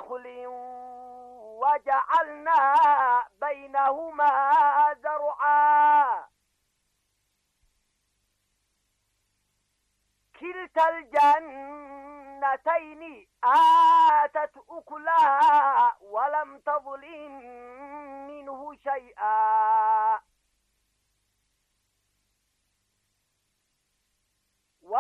نخل وجعلنا بينهما زرعا كلتا الجنتين آتت أكلها ولم تظلم منه شيئا